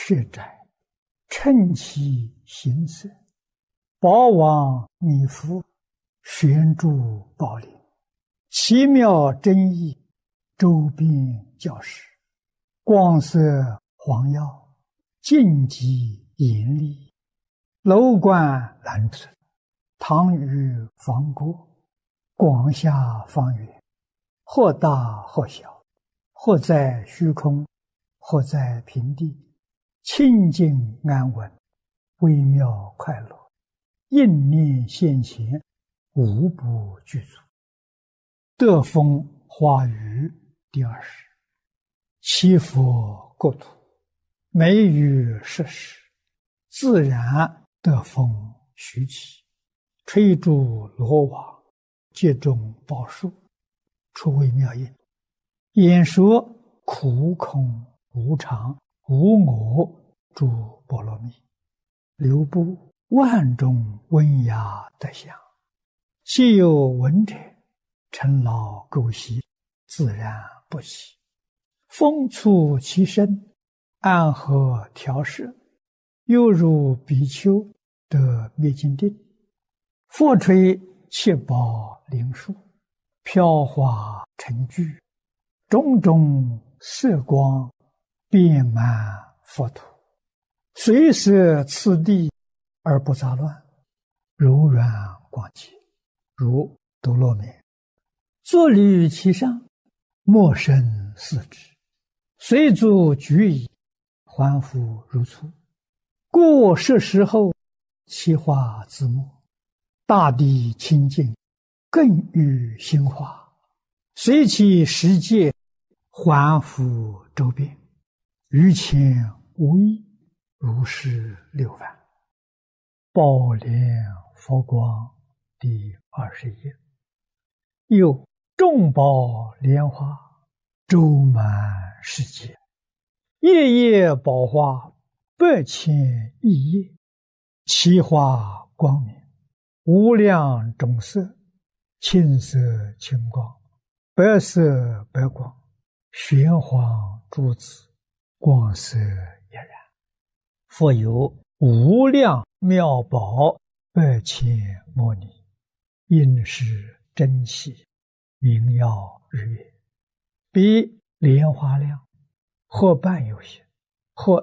设斋，称其形色，宝王弥覆，悬柱宝林，奇妙真意，周边教室，光色黄耀，净极严厉，楼观蓝存，堂宇方郭，广厦方圆，或大或小，或在虚空，或在平地，清净安稳，微妙快乐，应念现前，无不具足。德风华语第20，祈福国土，美语设施，自然德风徐起，吹竹罗网，接种宝树，出微妙音，演说苦空无常无我诸波罗蜜，流布万种温雅德相，既有闻者，尘劳垢习，自然不起。风促其身，安和调摄，犹如比丘得灭尽定。佛吹七宝灵树，飘华成聚，种种色光，遍满佛土，随摄次第而不杂乱，柔软广洁，如多罗面。坐立其上，莫生四肢，随足举矣，还复如初。故是时候，其化自没，大地清净，更与心化，随其世界，还复周遍，于前无异，如是六万。宝莲佛光第21。又众宝莲花，周满世界，夜夜宝花，8千亿叶，其花光明，无量种色，青色青光，白色白光，玄黄珠子，光色俨然。复有无量妙宝8千摩尼，应是真气，明耀日月，比莲花量，或半有限，或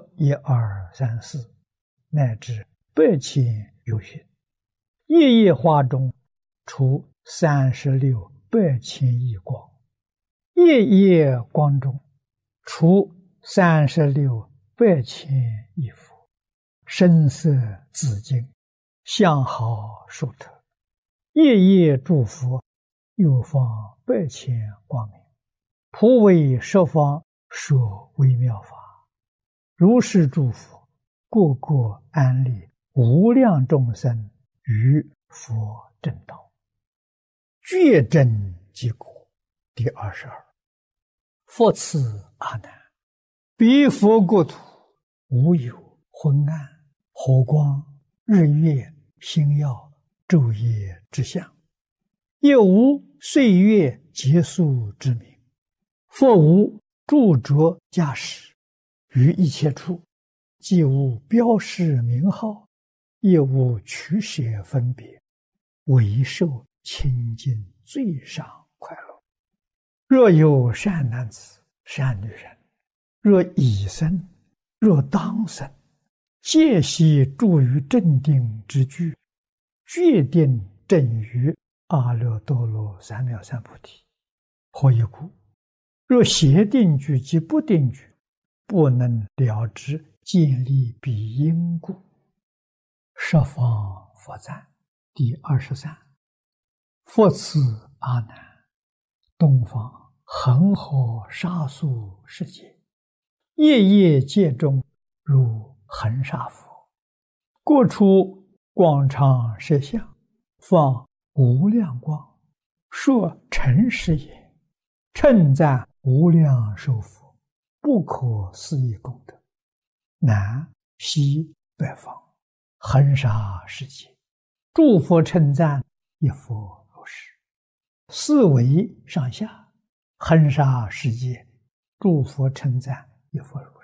1、2、3、4，乃至8千有限。夜夜花中，出368千亿光，夜夜光中，出368千亿佛，声色紫金，相好殊特。夜夜诸佛，又放8千光明，普为十方说微妙法。如是诸佛，个个安立无量众生于佛正道，觉真即果第22。复次阿难，彼佛国土，无有昏暗、火光、日月、星耀、昼夜之相，也无岁月结束之名。复无著着驾驶，于一切处，既无标示名号，也无取舍分别，唯受清净最上快乐。若有善男子、善女人，若已生，若当生，皆悉住于正定之具，决定正于阿耨多罗三藐三菩提。何以故？若邪定具及不定具，不能了知建立彼因故。十方佛赞第23。复次阿难，东方恒河沙数世界，夜夜界中如恒沙佛，各处广长舌相，放无量光，说诚实也，称赞无量寿佛，不可思议功德。南西北方恒沙世界，诸佛称赞一佛如是。四维上下恒沙世界，诸佛称赞一佛如